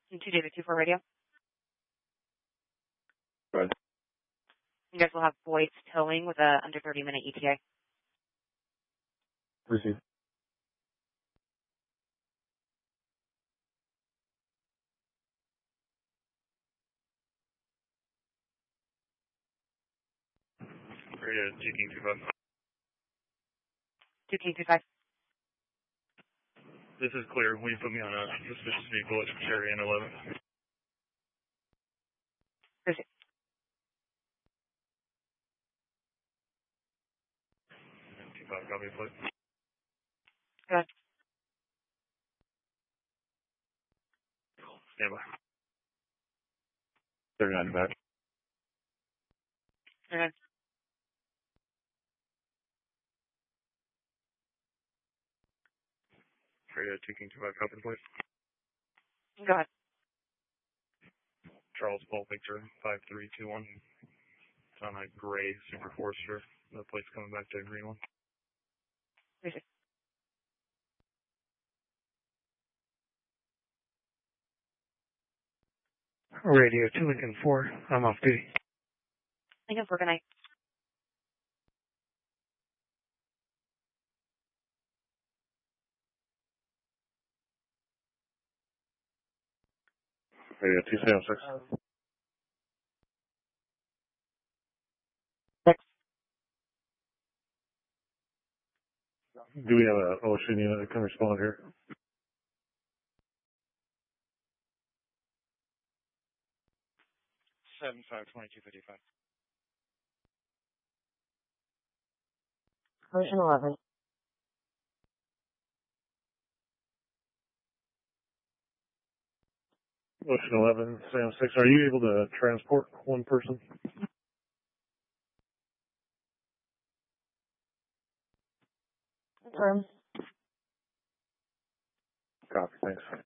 And 2 David 24 radio. Right. You guys will have Boyd's towing with a under 30-minute ETA. Receive. Radio King 25. 2 King 25. This is clear. Will you put me on a suspicious vehicle at Cherry and 11? Receive. 25, copy, please. Go ahead. Stand by. 39 back. Okay. Radio King 25, copy, please. Go ahead. Charles Paul Victor 5321. It's on a gray Super Forester. The plate's coming back to a green one. Receive. Radio 2 Lincoln 4. I'm off duty. Lincoln 4, good night. Radio 276. Do we have an ocean unit that can respond here? Seven 52255. Ocean 11. Ocean 11, Sam 6. Are you able to transport one person? Confirm. Copy, thanks.